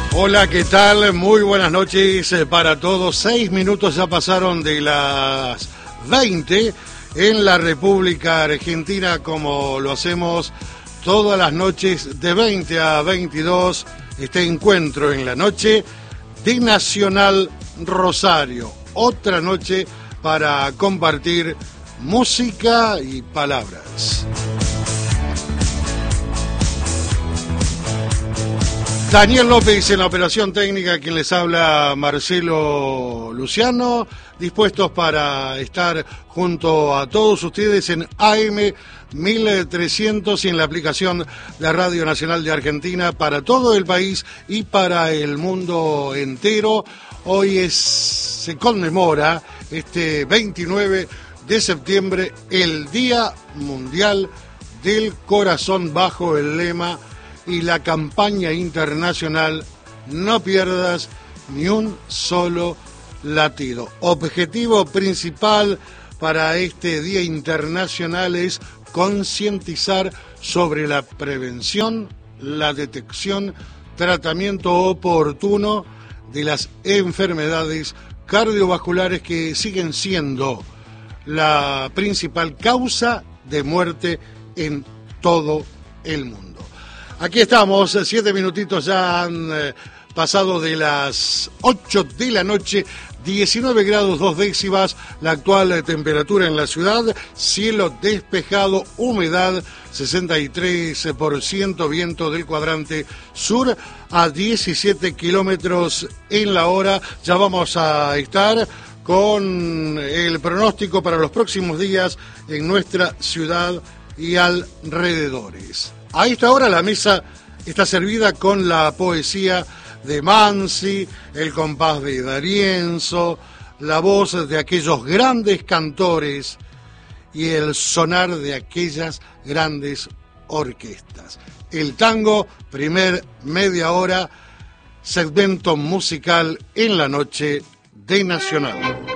Hola, ¿qué tal? Muy buenas noches para todos. 6 minutos ya pasaron de las 20 en la República Argentina, como lo hacemos todas las noches de 20 a 22. Este encuentro en la noche de Nacional Rosario. Otra noche para compartir música y palabras. Daniel López en la operación técnica, quien les habla Marcelo Luciano, dispuestos para estar junto a todos ustedes en AM 1300 y en la aplicación de Radio Nacional de Argentina para todo el país y para el mundo entero. Hoy se conmemora este 29 de septiembre el Día Mundial del Corazón, bajo el lema y la campaña internacional No pierdas ni un solo latido. Objetivo principal para este Día Internacional es concientizar sobre la prevención, la detección, tratamiento oportuno de las enfermedades cardiovasculares que siguen siendo la principal causa de muerte en todo el mundo. Aquí estamos, 7 minutitos ya han pasado de las 8 de la noche, 19 grados 2 décimas, la actual temperatura en la ciudad, cielo despejado, humedad 63%, viento del cuadrante sur a 17 kilómetros en la hora. Ya vamos a estar con el pronóstico para los próximos días en nuestra ciudad y alrededores. A esta hora la mesa está servida con la poesía de Mansi, el compás de D'Arienzo, la voz de aquellos grandes cantores y el sonar de aquellas grandes orquestas. El tango, primer media hora, segmento musical en la noche de Nacional.